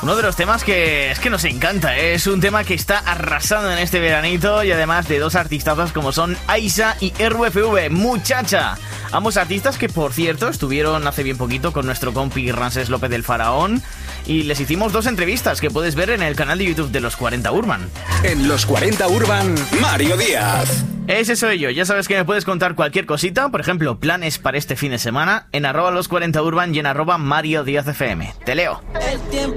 Uno de los temas que es que nos encanta, ¿eh? Es un tema que está arrasando en este veranito y además de dos artistazos como son Aisa y RUFV, Muchacha. Ambos artistas que, por cierto, estuvieron hace bien poquito con nuestro compi Ramsés López del Faraón y les hicimos 2 entrevistas que puedes ver en el canal de YouTube de Los 40 Urban. En Los 40 Urban, Mario Díaz. Ese soy yo, ya sabes que me puedes contar cualquier cosita, por ejemplo, planes para este fin de semana, en @los40urban y en @Mario Díaz FM. Te leo.